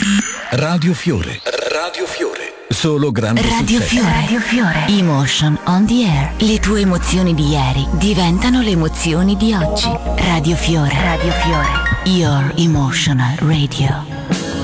Radio Fiore. Radio Fiore. Solo grande Radio successo. Fiore. Radio Fiore. Emotion on the air. Le tue emozioni di ieri diventano le emozioni di oggi. Radio Fiore. Radio Fiore. Your emotional radio.